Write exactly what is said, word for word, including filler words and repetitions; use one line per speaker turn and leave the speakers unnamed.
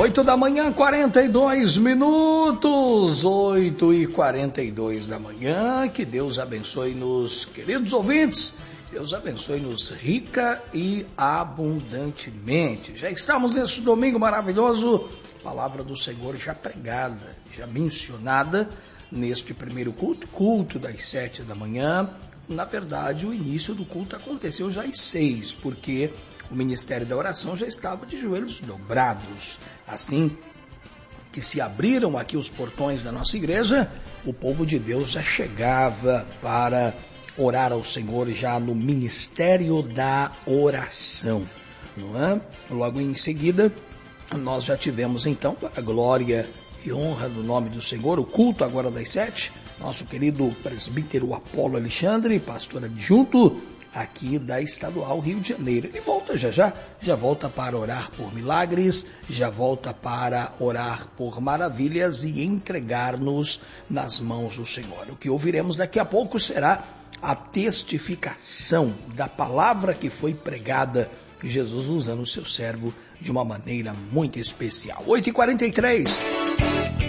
Oito da manhã, quarenta e dois minutos, oito e quarenta e dois da manhã, que Deus abençoe-nos, queridos ouvintes, Deus abençoe-nos rica e abundantemente. Já estamos nesse domingo maravilhoso, palavra do Senhor já pregada, já mencionada neste primeiro culto, culto das sete da manhã. Na verdade, o início do culto aconteceu já às seis, porque o Ministério da Oração já estava de joelhos dobrados. Assim que se abriram aqui os portões da nossa igreja, o povo de Deus já chegava para orar ao Senhor já no Ministério da Oração, não é? Logo em seguida, nós já tivemos então, para a glória e honra do nome do Senhor, o culto agora das sete, nosso querido presbítero Apolo Alexandre, pastor adjunto aqui da Estadual Rio de Janeiro. E volta já já, já volta para orar por milagres, já volta para orar por maravilhas e entregar-nos nas mãos do Senhor. O que ouviremos daqui a pouco será a testificação da palavra que foi pregada, Jesus usando o seu servo de uma maneira muito especial. oito e quarenta e três.